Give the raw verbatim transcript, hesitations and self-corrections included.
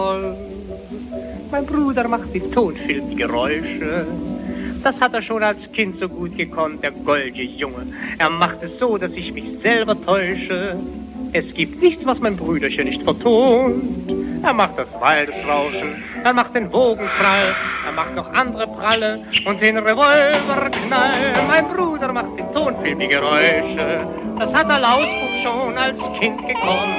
Mein Bruder macht die Tonfilmgeräusche. Das hat er schon als Kind so gut gekonnt, der goldige Junge. Er macht es so, dass ich mich selber täusche. Es gibt nichts, was mein Brüderchen nicht vertont. Er macht das Waldesrauschen, er macht den Wogenprall, er macht noch andere Pralle und den Revolverknall. Mein Bruder macht die Tonfilmgeräusche. Das hat der Lausbub schon als Kind gekonnt.